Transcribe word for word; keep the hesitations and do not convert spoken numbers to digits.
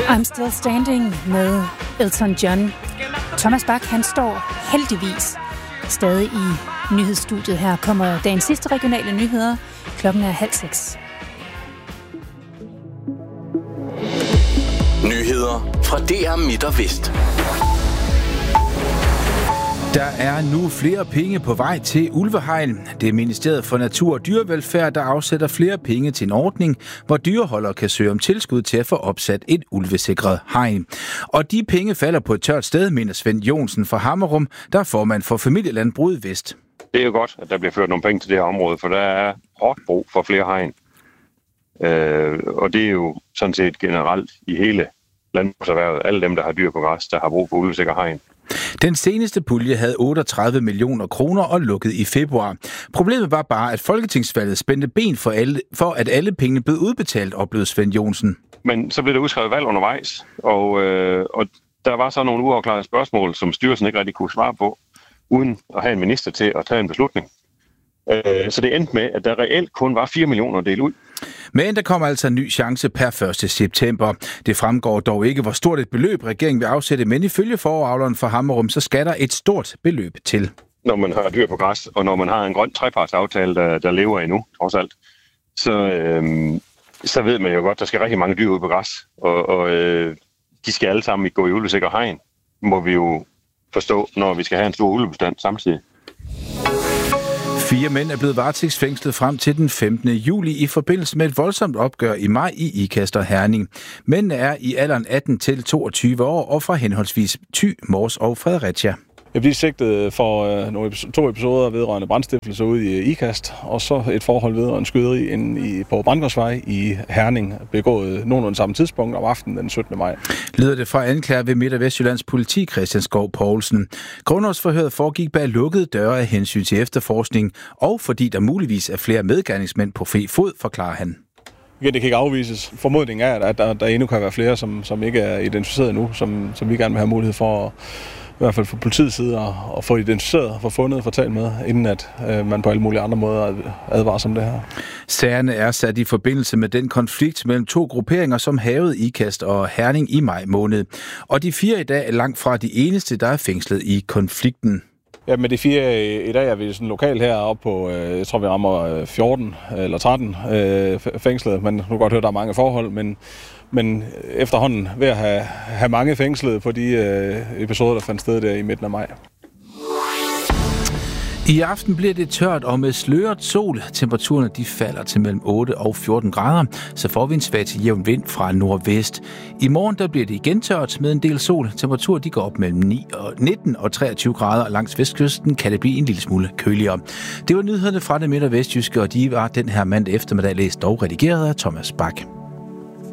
I'm Still Standing med Elton John. Thomas Bach, han står heldigvis stadig i nyhedsstudiet. Her kommer dagens sidste regionale nyheder. Klokken er halv seks. Nyheder fra D R Midt og Vest. Der er nu flere penge på vej til ulvehegn. Det er Ministeriet for Natur og Dyrevelfærd, der afsætter flere penge til en ordning, hvor dyreholdere kan søge om tilskud til at få opsat et ulvesikret hegn. Og de penge falder på et tørt sted, mener Svend Jonsen fra Hammerum, der er formand for Familielandbruget Vest. Det er jo godt, at der bliver ført nogle penge til det her område, for der er hårdt brug for flere hegn. Øh, og det er jo sådan set generelt i hele landbrugserhvervet, alle dem, der har dyr på græs, der har brug for ulvesikret hegn. Den seneste pulje havde otteogtredive millioner kroner og lukkede i februar. Problemet var bare, at folketingsvalget spændte ben for, alle, for at alle pengene blev udbetalt, oplevede Svend Jonsen. Men så blev der udskrevet valg undervejs, og, øh, og der var så nogle uafklarede spørgsmål, som styrelsen ikke rigtig kunne svare på, uden at have en minister til at tage en beslutning. Øh, så det endte med, at der reelt kun var fire millioner at dele ud. Men der kommer altså en ny chance per første september. Det fremgår dog ikke, hvor stort et beløb regeringen vil afsætte, men ifølge foravleren for Hammerum, så skal der et stort beløb til. Når man har dyr på græs, og når man har en grøn trepartsaftale, der, der lever endnu, trods alt, så, øhm, så ved man jo godt, der skal rigtig mange dyr ud på græs, og, og øh, de skal alle sammen gå i ulvesikret hegn, må vi jo forstå, når vi skal have en stor ulvebestand samtidig. Fire mænd er blevet varetægtsfængslet frem til den femtende juli i forbindelse med et voldsomt opgør i maj i Ikast og Herning. Mændene er i alderen atten til toogtyve år og fra henholdsvis Thy, Mors og Fredericia. Jeg bliver sigtet for øh, nogle episoder, to episoder vedrørende brandstiftelse ude i Ikast, og så et forhold vedrørende skyderi inde i, på Brandgårdsvej i Herning, begået nogenlunde samme tidspunkt om aftenen den syttende maj. Lyder det fra anklager ved Midt- og Vestjyllands politi, Christian Skov Poulsen. Grundlovsforhøret foregik bag lukkede døre af hensyn til efterforskning, og fordi der muligvis er flere medgerningsmænd på fri fod, forklarer han. Igen, det kan ikke afvises. Formodningen er, at der, der endnu kan være flere, som, som ikke er identificeret endnu, som, som vi gerne vil have mulighed for at i hvert fald fra politiets side at få identificeret, få fundet og få talt med, inden at øh, man på alle mulige andre måder advarer som det her. Sagerne er sat i forbindelse med den konflikt mellem to grupperinger, som havede Ikast og Herning i maj måned. Og de fire i dag er langt fra de eneste, der er fængslet i konflikten. Ja, med de fire i dag er vi sådan lokalt heroppe på, øh, jeg tror vi rammer fjorten eller tretten øh, fængslet. Man kan godt høre, der er mange forhold, men Men efterhånden ved at have, have mange fængslede på de øh, episoder, der fandt sted der i midten af maj. I aften bliver det tørt og med sløret sol. Temperaturerne de falder til mellem otte og fjorten grader, så får vi en svag til jævn vind fra nordvest. I morgen der bliver det igen tørt med en del sol. Temperaturer de går op mellem nitten og treogtyve grader, og langs vestkysten kan det blive en lille smule køligere. Det var nyhederne fra det midt- og vestjyske, og de var den her mandag eftermiddag læst og redigeret af Thomas Bach.